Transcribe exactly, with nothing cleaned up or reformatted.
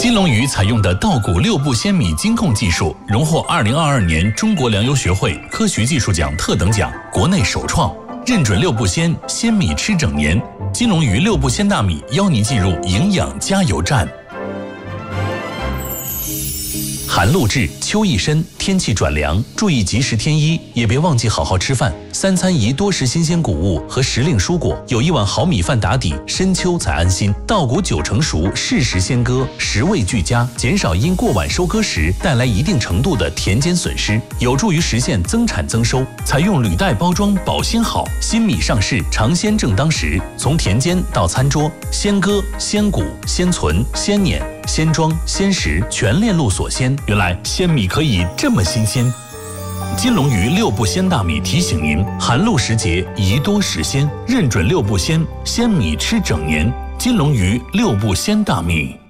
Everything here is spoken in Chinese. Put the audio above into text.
金龙鱼采用的稻谷六步鲜米精控技术，荣获二零二二年中国粮油学会科学技术奖特等奖，国内首创，认准六步鲜，鲜米吃整年。金龙鱼六步鲜大米邀您进入营养加油站。寒露至，秋意深，天气转凉，注意及时添衣，也别忘记好好吃饭。三餐宜多食新鲜谷物和时令蔬果，有一碗好米饭打底，深秋才安心。稻谷九成熟，适时鲜割，食味俱佳，减少因过晚收割时带来一定程度的田间损失，有助于实现增产增收。采用履带包装，保鲜好。新米上市，尝鲜正当时。从田间到餐桌，鲜割、鲜谷、鲜存、鲜碾、鲜装、鲜食，全链路锁鲜。原来鲜米可以这么新鲜。金龙鱼六步鲜大米提醒您：寒露时节宜多食鲜，认准六步鲜，鲜米吃整年。金龙鱼六步鲜大米。